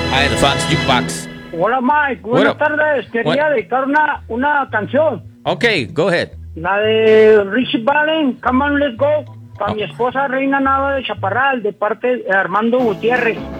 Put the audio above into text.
Hi, the Fox Jukebox. Hola, Mike. Buenas tardes. Quería dedicar una canción. Okay, go ahead. La de Richie Valens, Come on, let's go. Para mi esposa Reina Nava de Chaparral, de parte de Armando Gutiérrez.